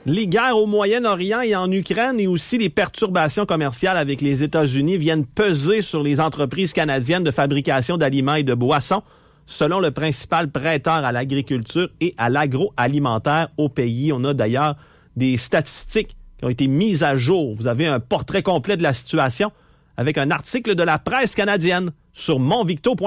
Les guerres au Moyen-Orient et en Ukraine et aussi les perturbations commerciales avec les États-Unis viennent peser sur les entreprises canadiennes de fabrication d'aliments et de boissons, selon le principal prêteur à l'agriculture et à l'agroalimentaire au pays. On a d'ailleurs des statistiques qui ont été mises à jour. Vous avez un portrait complet de la situation avec un article de la presse canadienne sur monvicto.com.